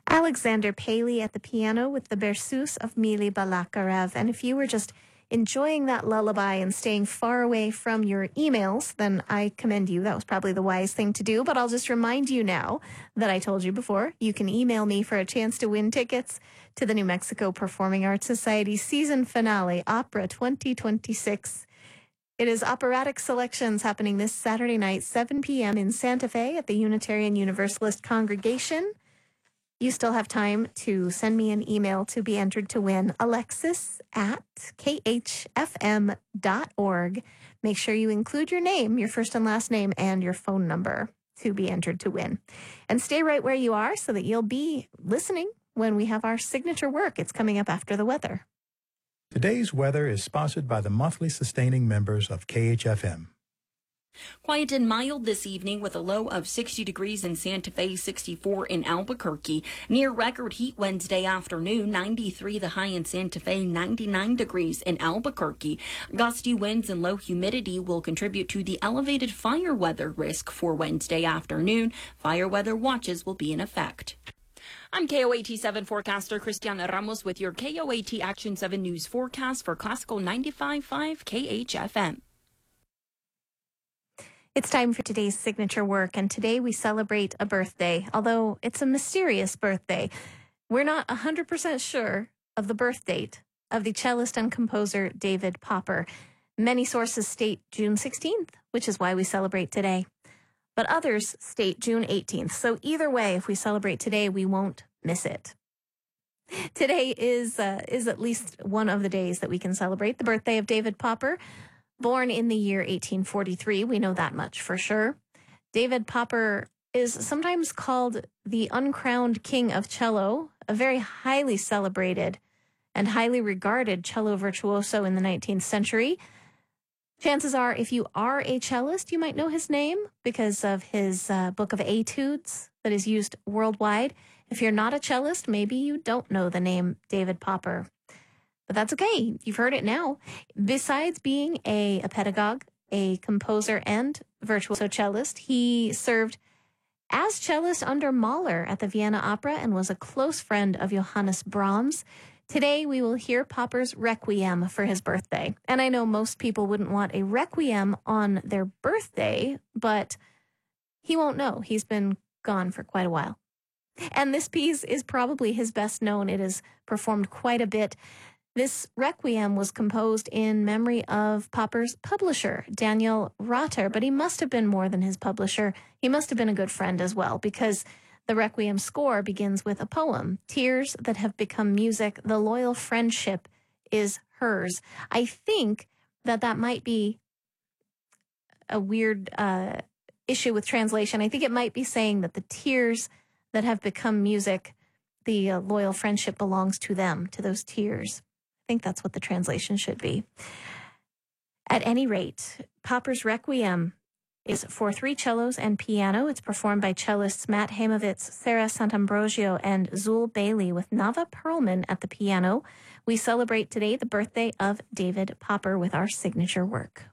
Alexander Paley at the piano with the Berceuse of Mili Balakarev. And if you were just enjoying that lullaby and staying far away from your emails, then I commend you. That was probably the wise thing to do. But I'll just remind you now that I told you before, you can email me for a chance to win tickets to the New Mexico Performing Arts Society season finale, Opera 2026. It is operatic selections happening this Saturday night, 7 p.m. in Santa Fe at the Unitarian Universalist Congregation. You still have time to send me an email to be entered to win. Alexis@khfm.org. Make sure you include your name, your first and last name, and your phone number to be entered to win. And stay right where you are so that you'll be listening when we have our signature work. It's coming up after the weather. Today's weather is sponsored by the monthly sustaining members of KHFM. Quiet and mild this evening with a low of 60 degrees in Santa Fe, 64 in Albuquerque. Near record heat Wednesday afternoon, 93 the high in Santa Fe, 99 degrees in Albuquerque. Gusty winds and low humidity will contribute to the elevated fire weather risk for Wednesday afternoon. Fire weather watches will be in effect. I'm KOAT 7 forecaster Cristiana Ramos with your KOAT Action 7 News forecast for Classical 95.5 KHFM. It's time for today's signature work, and today we celebrate a birthday, although it's a mysterious birthday. We're not 100% sure of the birth date of the cellist and composer David Popper. Many sources state June 16th, which is why we celebrate today. But others state June 18th. So either way, if we celebrate today, we won't miss it. Today is at least one of the days that we can celebrate the birthday of David Popper. Born in the year 1843, we know that much for sure. David Popper is sometimes called the uncrowned king of cello, a very highly celebrated and highly regarded cello virtuoso in the 19th century. Chances are, if you are a cellist, you might know his name because of his book of etudes that is used worldwide. If you're not a cellist, maybe you don't know the name David Popper. But that's okay. You've heard it now. Besides being a pedagogue, a composer, and virtuoso cellist, he served as cellist under Mahler at the Vienna Opera and was a close friend of Johannes Brahms. Today, we will hear Popper's Requiem for his birthday. And I know most people wouldn't want a requiem on their birthday, but he won't know. He's been gone for quite a while. And this piece is probably his best known. It is performed quite a bit. This Requiem was composed in memory of Popper's publisher, Daniel Rotter, but he must have been more than his publisher. He must have been a good friend as well, because the Requiem score begins with a poem, Tears That Have Become Music, The Loyal Friendship Is Hers. I think that might be a weird issue with translation. I think it might be saying that the tears that have become music, the loyal friendship belongs to them, to those tears. I think that's what the translation should be. At any rate, Popper's Requiem is for 3 cellos and piano. It's performed by cellists Matt Heimovitz, Sarah Sant'Ambrogio, and Zul Bailey with Nava Perlman at the piano. We celebrate today the birthday of David Popper with our signature work.